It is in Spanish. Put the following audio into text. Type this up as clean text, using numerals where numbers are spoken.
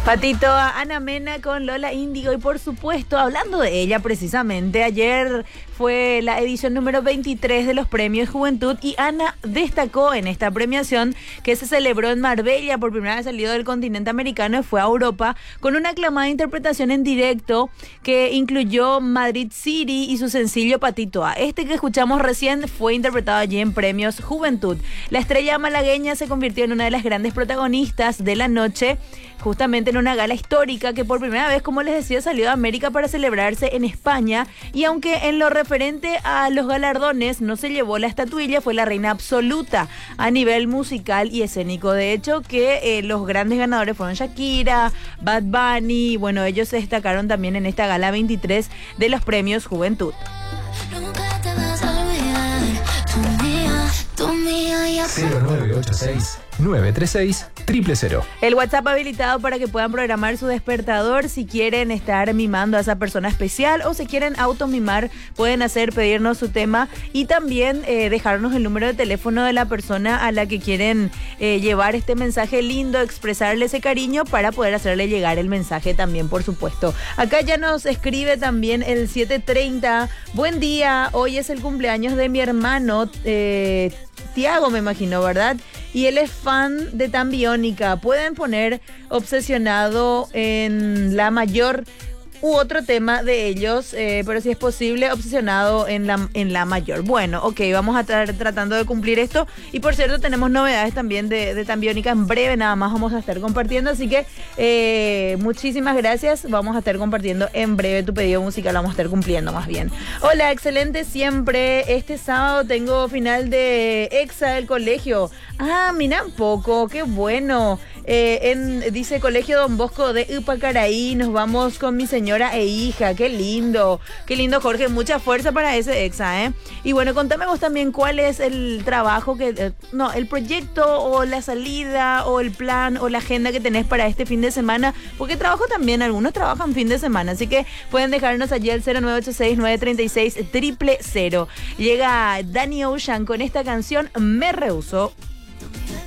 Patito, Ana Mena con Lola Índigo y por supuesto, hablando de ella precisamente, ayer fue la edición número 23 de los Premios Juventud y Ana destacó en esta premiación que se celebró en Marbella, por primera vez salido del continente americano y fue a Europa, con una aclamada interpretación en directo que incluyó Madrid City y su sencillo Patito A. Este que escuchamos recién fue interpretado allí en Premios Juventud. La estrella malagueña se convirtió en una de las grandes protagonistas de la noche, justamente en una gala histórica que por primera vez, como les decía, salió de América para celebrarse en España, y aunque en lo referente a los galardones no se llevó la estatuilla, fue la reina absoluta a nivel musical y escénico. De hecho, que los grandes ganadores fueron Shakira, Bad Bunny, bueno, ellos se destacaron también en esta gala 23 de los Premios Juventud. 0986-936-000. El WhatsApp habilitado para que puedan programar su despertador si quieren estar mimando a esa persona especial o si quieren automimar, pueden pedirnos su tema y también dejarnos el número de teléfono de la persona a la que quieren llevar este mensaje lindo, expresarle ese cariño para poder hacerle llegar el mensaje también, por supuesto. Acá ya nos escribe también el 730. Buen día, hoy es el cumpleaños de mi hermano Tiago, me imagino, ¿verdad? Y él es fan de Tan Biónica. Pueden poner Obsesionado en la mayor u otro tema de ellos, pero si es posible, Obsesionado en la mayor. Bueno, ok, vamos a estar tratando de cumplir esto. Y por cierto, tenemos novedades también de Tan Biónica. En breve nada más vamos a estar compartiendo, así que muchísimas gracias. Vamos a estar compartiendo en breve tu pedido musical, vamos a estar cumpliendo más bien. Hola, excelente siempre. Este sábado tengo final de EXA del colegio. Ah, mira un poco, qué bueno. Dice Colegio Don Bosco de Upacaraí, nos vamos con mi señora e hija. Qué lindo, Jorge, mucha fuerza para ese EXA, Y bueno, contame vos también cuál es el trabajo el proyecto o la salida o el plan o la agenda que tenés para este fin de semana, porque trabajo también, algunos trabajan fin de semana, así que pueden dejarnos allí al 0986-936-000. Llega Danny Ocean con esta canción Me Rehusó.